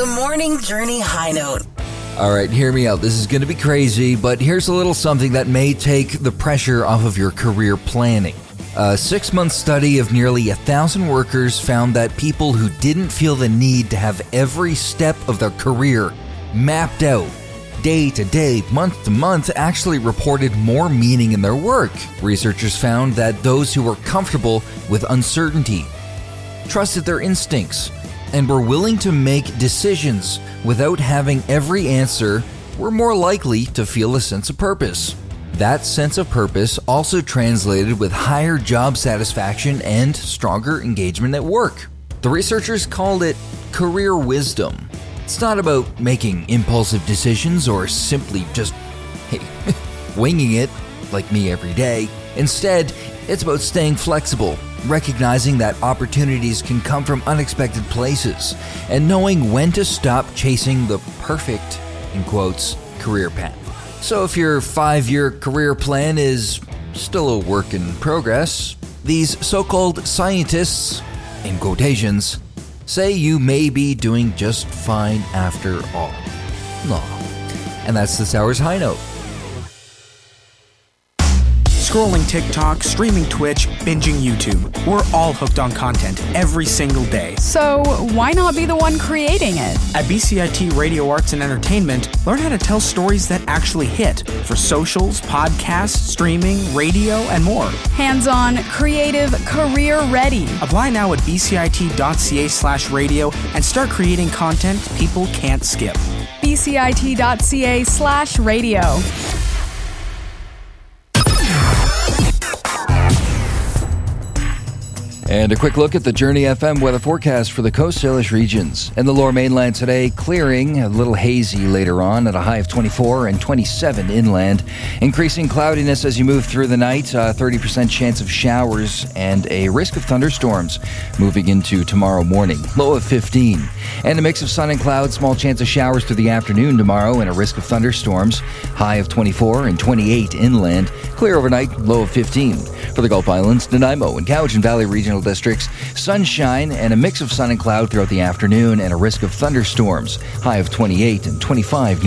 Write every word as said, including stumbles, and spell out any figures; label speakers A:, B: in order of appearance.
A: The Morning Journey High Note.
B: All right, hear me out. This is going to be crazy, but here's a little something that may take the pressure off of your career planning. A six-month study of nearly a thousand workers found that people who didn't feel the need to have every step of their career mapped out, day to day, month to month, actually reported more meaning in their work. Researchers found that those who were comfortable with uncertainty, trusted their instincts, and were willing to make decisions without having every answer were more likely to feel a sense of purpose. That sense of purpose also translated with higher job satisfaction and stronger engagement at work. The researchers called it career wisdom. It's not about making impulsive decisions or simply just, hey, winging it like me every day. Instead, it's about staying flexible, recognizing that opportunities can come from unexpected places, and knowing when to stop chasing the perfect, in quotes, career path. So if your five-year career plan is still a work in progress, these so-called scientists, in quotations, say you may be doing just fine after all. No. And that's this hour's High Note.
C: Scrolling TikTok, streaming Twitch, binging YouTube. We're all hooked on content every single day.
D: So why not be the one creating it?
C: At B C I T Radio Arts and Entertainment, learn how to tell stories that actually hit for socials, podcasts, streaming, radio, and more.
D: Hands-on, creative, career-ready.
C: Apply now at bcit.ca slash radio and start creating content people can't skip.
D: bcit.ca slash radio.
B: And a quick look at the Journey F M weather forecast for the Coast Salish regions. In the Lower Mainland today, clearing, a little hazy later on at a high of twenty-four and twenty-seven inland. Increasing cloudiness as you move through the night, uh, thirty percent chance of showers and a risk of thunderstorms moving into tomorrow morning. Low of fifteen. And a mix of sun and clouds, small chance of showers through the afternoon tomorrow and a risk of thunderstorms. High of twenty-four and twenty-eight inland. Clear overnight, low of fifteen. For the Gulf Islands, Nanaimo and Cowichan Valley regional districts, sunshine and a mix of sun and cloud throughout the afternoon and a risk of thunderstorms. High of twenty-eight and twenty-five